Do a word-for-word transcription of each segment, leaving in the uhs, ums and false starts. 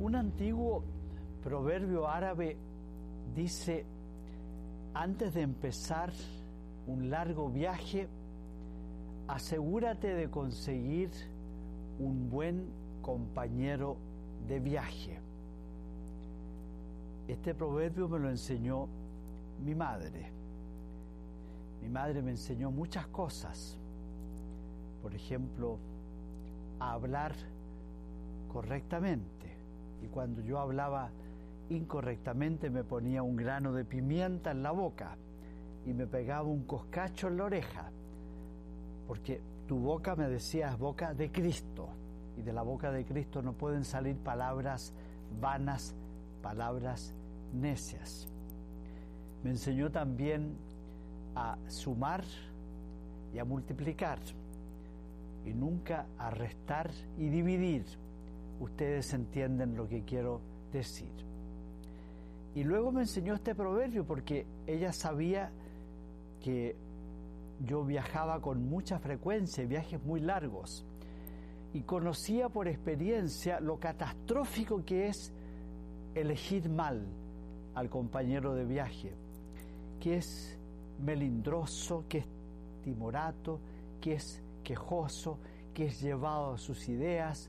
Un antiguo proverbio árabe dice: antes de empezar un largo viaje, asegúrate de conseguir un buen compañero de viaje. Este proverbio me lo enseñó mi madre. Mi madre me enseñó muchas cosas. Por ejemplo, a hablar correctamente. Y cuando yo hablaba incorrectamente me ponía un grano de pimienta en la boca y me pegaba un coscacho en la oreja, porque tu boca, me decía, es boca de Cristo, y de la boca de Cristo no pueden salir palabras vanas, palabras necias. Me enseñó también a sumar y a multiplicar, y nunca a restar y dividir. Ustedes entienden lo que quiero decir. Y luego me enseñó este proverbio porque ella sabía que yo viajaba con mucha frecuencia, viajes muy largos, y conocía por experiencia lo catastrófico que es elegir mal al compañero de viaje, que es melindroso, que es timorato, que es quejoso, que es llevado a sus ideas.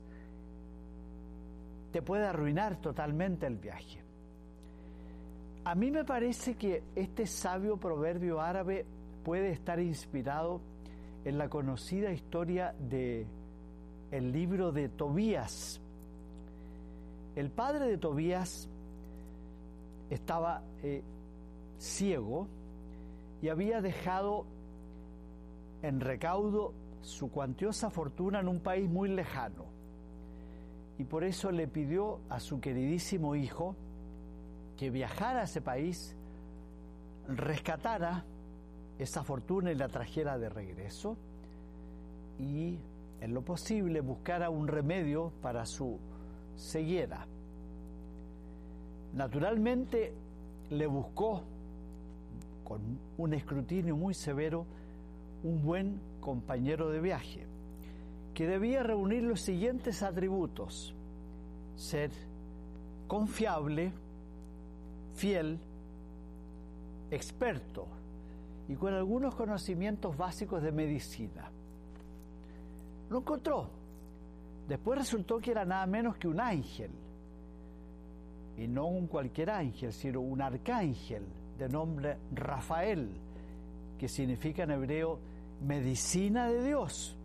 Te puede arruinar totalmente el viaje. A mí me parece que este sabio proverbio árabe puede estar inspirado en la conocida historia de el libro de Tobías. El padre de Tobías estaba eh, ciego y había dejado en recaudo su cuantiosa fortuna en un país muy lejano. Y por eso le pidió a su queridísimo hijo que viajara a ese país, rescatara esa fortuna y la trajera de regreso, y en lo posible buscara un remedio para su ceguera. Naturalmente le buscó, con un escrutinio muy severo, un buen compañero de viaje, que debía reunir los siguientes atributos: ser confiable, fiel, experto y con algunos conocimientos básicos de medicina. Lo encontró. Después resultó que era nada menos que un ángel, y no un cualquier ángel, sino un arcángel de nombre Rafael, que significa en hebreo medicina de Dios.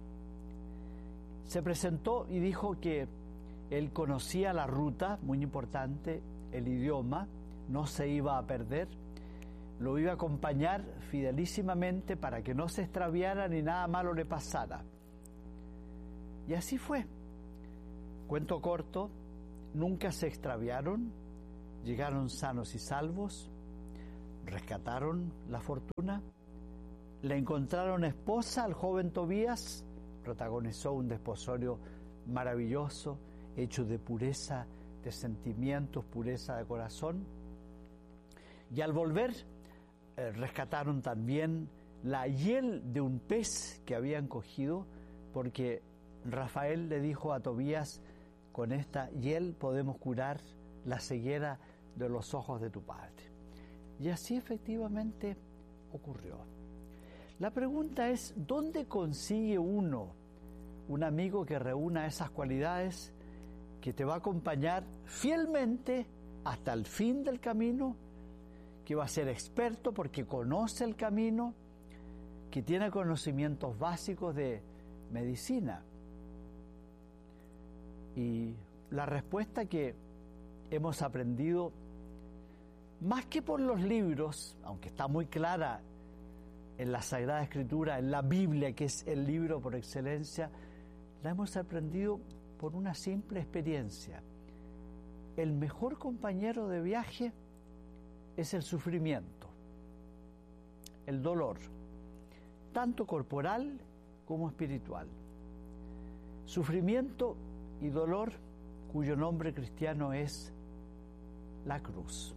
Se presentó y dijo que él conocía la ruta, muy importante, el idioma, no se iba a perder, lo iba a acompañar fidelísimamente para que no se extraviara ni nada malo le pasara. Y así fue. Cuento corto, nunca se extraviaron, llegaron sanos y salvos, rescataron la fortuna, le encontraron esposa al joven Tobías, protagonizó un desposorio maravilloso, hecho de pureza de sentimientos, pureza de corazón, y al volver eh, rescataron también la hiel de un pez que habían cogido, porque Rafael le dijo a Tobías: con esta hiel podemos curar la ceguera de los ojos de tu padre. Y así efectivamente ocurrió. La pregunta es: ¿dónde consigue uno un amigo que reúna esas cualidades, que te va a acompañar fielmente hasta el fin del camino, que va a ser experto porque conoce el camino, que tiene conocimientos básicos de medicina? Y la respuesta que hemos aprendido, más que por los libros, aunque está muy clara en la Sagrada Escritura, en la Biblia, que es el libro por excelencia, la hemos aprendido por una simple experiencia. El mejor compañero de viaje es el sufrimiento, el dolor, tanto corporal como espiritual. Sufrimiento y dolor cuyo nombre cristiano es la cruz.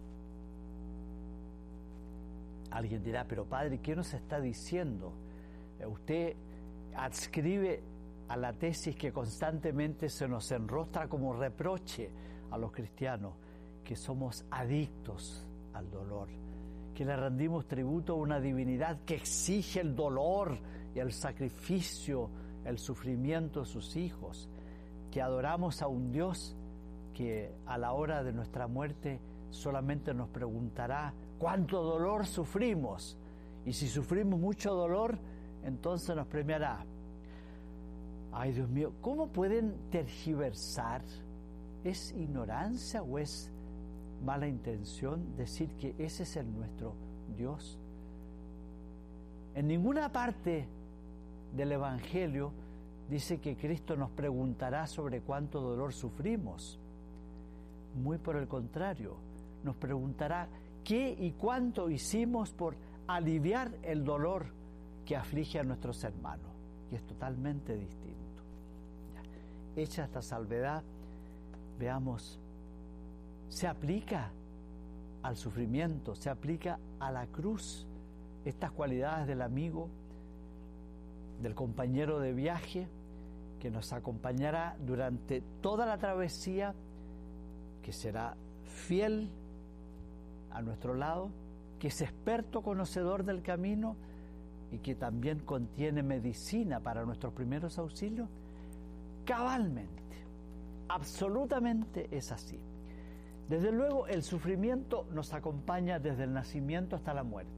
Alguien dirá: pero padre, ¿qué nos está diciendo? Usted adscribe a la tesis que constantemente se nos enrostra como reproche a los cristianos que somos adictos al dolor, que le rendimos tributo a una divinidad que exige el dolor y el sacrificio, el sufrimiento de sus hijos, que adoramos a un Dios que a la hora de nuestra muerte solamente nos preguntará cuánto dolor sufrimos, y si sufrimos mucho dolor, entonces nos premiará. Ay, Dios mío, ¿cómo pueden tergiversar? ¿Es ignorancia o es mala intención decir que ese es el nuestro Dios? En ninguna parte del Evangelio dice que Cristo nos preguntará sobre cuánto dolor sufrimos. Muy por el contrario, nos preguntará qué y cuánto hicimos por aliviar el dolor que aflige a nuestros hermanos, que es totalmente distinto. Ya. Hecha esta salvedad, veamos, se aplica al sufrimiento, se aplica a la cruz, estas cualidades del amigo, del compañero de viaje, que nos acompañará durante toda la travesía, que será fiel a nuestro lado, que es experto conocedor del camino y que también contiene medicina para nuestros primeros auxilios. Cabalmente, absolutamente es así. Desde luego, el sufrimiento nos acompaña desde el nacimiento hasta la muerte.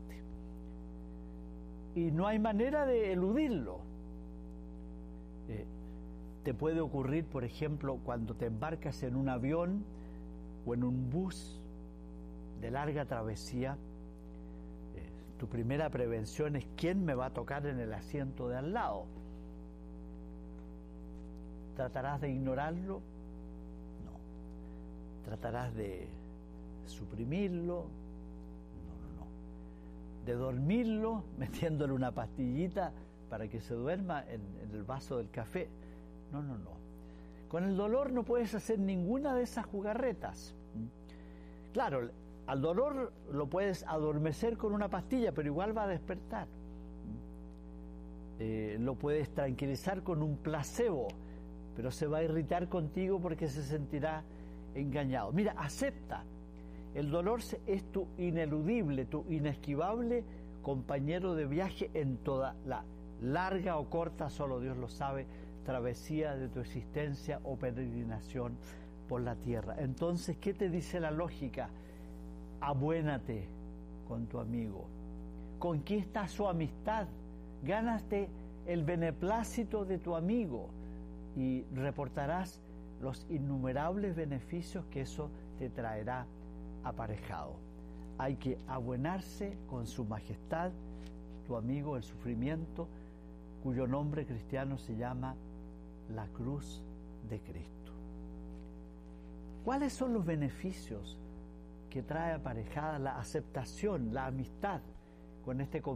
Y no hay manera de eludirlo. Eh, te puede ocurrir, por ejemplo, cuando te embarcas en un avión o en un bus de larga travesía, eh, tu primera prevención es quién me va a tocar en el asiento de al lado. ¿Tratarás de ignorarlo? No. ¿Tratarás de suprimirlo? No, no, no. ¿De dormirlo metiéndole una pastillita para que se duerma en, en el vaso del café? No, no, no. Con el dolor no puedes hacer ninguna de esas jugarretas. Claro, al dolor lo puedes adormecer con una pastilla, pero igual va a despertar. Eh, lo puedes tranquilizar con un placebo, pero se va a irritar contigo porque se sentirá engañado. Mira, acepta. El dolor es tu ineludible, tu inesquivable compañero de viaje en toda la larga o corta, solo Dios lo sabe, travesía de tu existencia o peregrinación por la tierra. Entonces, ¿qué te dice la lógica? Abuénate con tu amigo, conquista su amistad, gánate el beneplácito de tu amigo y reportarás los innumerables beneficios que eso te traerá aparejado. Hay que abuenarse con su majestad, tu amigo, el sufrimiento, cuyo nombre cristiano se llama la cruz de Cristo. ¿Cuáles son los beneficios que trae aparejada la aceptación, la amistad con este compañero